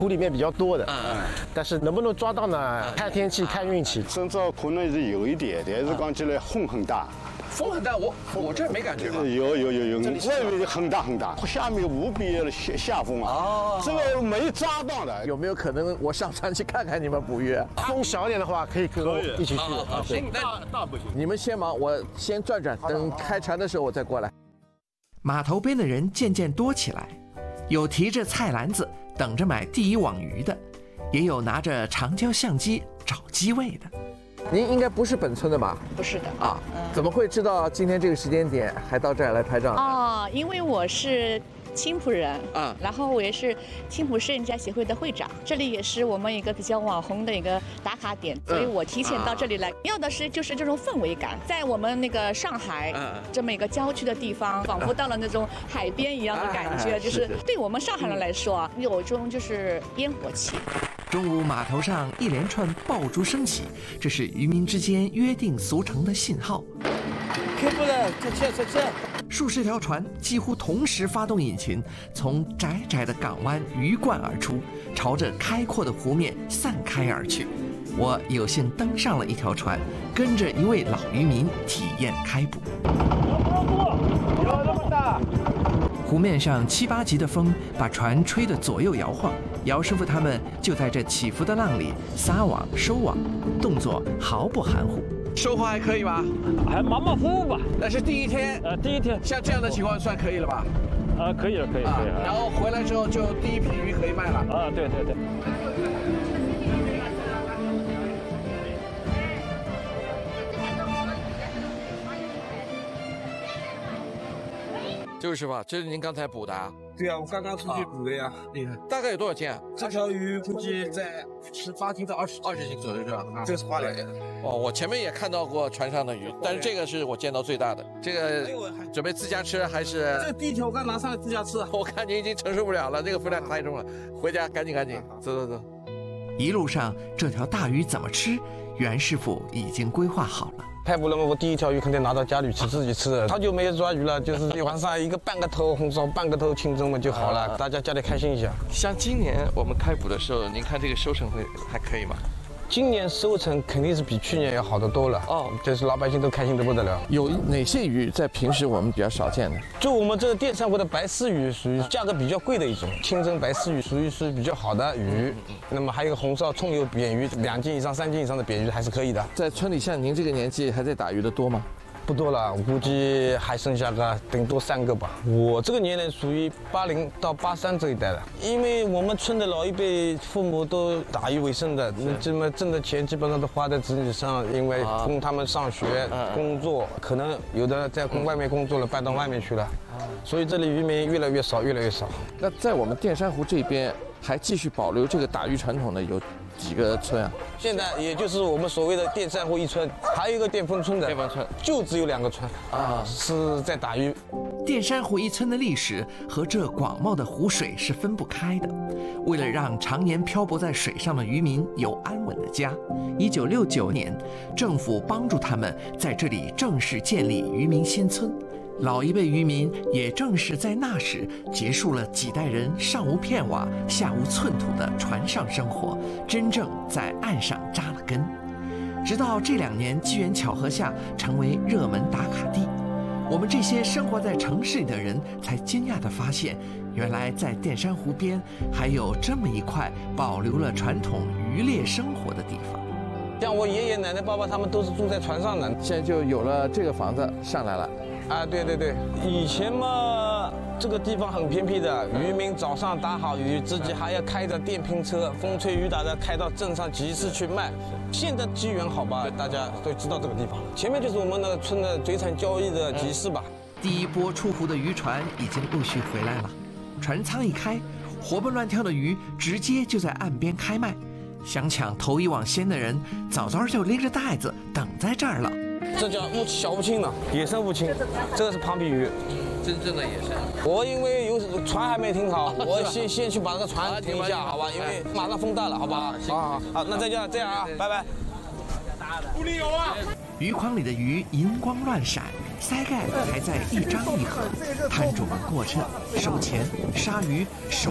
湖里面比较多的，但是能不能抓到呢？看天气，看运气。 深圳可能是有一点，但是讲起来风很大。 风很大，我这儿没感觉吧？ 有，外面很大，下面无比的下风啊！这个没抓到的。 有没有可能我上船去看看你们捕鱼？ 风小一点的话，可以跟我一起去。 行，大不行。你们先忙，我先转转，等开船的时候我再过来。 码头边的人渐渐多起来，有提着菜篮子等着买第一网鱼的，也有拿着长焦相机找机位的。 您应该不是本村的吧？ 不是的啊，怎么会知道今天这个时间点还到这儿来拍照？ 哦，因为我是青浦人啊，然后我也是青浦摄影家协会的会长，这里也是我们一个比较网红的一个打卡点，所以我提前到这里来。要的是就是这种氛围感，在我们那个上海这么一个郊区的地方，仿佛到了那种海边一样的感觉，就是对我们上海人来说啊，有一种就是烟火气。 中午码头上一连串爆竹声起，这是渔民之间约定俗成的信号。 开不了，撤！ 数十条船几乎同时发动引擎，从窄窄的港湾鱼贯而出，朝着开阔的湖面散开而去。我有幸登上了一条船，跟着一位老渔民体验开捕。 有这么大！ 湖面上7、8级的风把船吹得左右摇晃，姚师傅他们就在这起伏的浪里撒网收网，动作毫不含糊。 收获还可以吧？ 还马马虎虎吧。 那是第一天。第一天。像这样的情况算可以了吧？ 可以了。 然后回来之后就第一批鱼可以卖了。 对。 就是吧，这是您刚才捕的啊？ 对啊，我刚刚出去捕的呀。 厉害。大概有多少斤啊？ 这条鱼估计在18斤到20斤左右，是吧？这个是花鲢。 我前面也看到过船上的鱼，但是这个是我见到最大的。这个准备自家吃还是？ 这第一条我刚拿上来自家吃。 我看您已经承受不了了，这个分量太重了，回家赶紧，走。 一路上这条大鱼怎么吃，袁师傅已经规划好了。 拍捕了嘛，我第一条鱼肯定拿到家里去自己吃的，他就没有抓鱼了，就是晚上半个头红烧，半个头清蒸嘛就好了，大家家里开心一下。 像今年我们开捕的时候，您看这个收成还可以吗？ 今年收成肯定是比去年要好得多了就是老百姓都开心得不得了。 有哪些鱼在平时我们比较少见的？ 就我们这个淀山湖的白丝鱼属于价格比较贵的一种，清蒸白丝鱼属于是比较好的鱼。那么还有个红烧葱油扁鱼，2斤以上、3斤以上的扁鱼还是可以的。 在村里像您这个年纪还在打鱼的多吗？ 不多了，我估计还剩下个顶多3个吧。我这个年龄属于80到83这一代了，因为我们村的老一辈父母都打鱼为生的，那这么挣的钱基本上都花在子女上，因为供他们上学、工作，可能有的在外面工作了，搬到外面去了，所以这里渔民越来越少。 那在我们淀山湖这边还继续保留这个打鱼传统的有几个村啊？ 现在也就是我们所谓的淀山湖1村，还有一个淀丰村的，就只有2个村是在打鱼。 淀山湖1村的历史和这广袤的湖水是分不开的。为了让常年漂泊在水上的渔民有安稳的家，1969年，政府帮助他们在这里正式建立渔民新村。老一辈渔民也正是在那时结束了几代人上无片瓦下无寸土的船上生活，真正在岸上扎了根。直到这2年机缘巧合下成为热门打卡地，我们这些生活在城市里的人才惊讶地发现，原来在淀山湖边还有这么一块保留了传统渔猎生活的地方。 像我爷爷奶奶、爸爸他们都是住在船上的， 现在就有了这个房子上来了。 对，以前嘛，这个地方很偏僻的，渔民早上打好鱼，自己还要开着电瓶车，风吹雨打的开到镇上集市去卖。现在机缘好吧，大家都知道这个地方。前面就是我们那个村的水产交易的集市吧。 第一波出湖的渔船已经陆续回来了，船舱一开，活蹦乱跳的鱼直接就在岸边开卖。想抢头一网先的人，早就拎着袋子等在这儿了。 这叫小乌青呢，野生乌青，这个是庞皮鱼， 真正的野生。 我因为有船还没停好，我先去把这个船停一下，好吧？因为马上风大了，好不好？好，那再见，这样啊，拜拜。 不离有啊！ 鱼筐里的鱼银光乱闪，鳃盖还在一张一合，摊主们过秤、收钱、杀鱼、手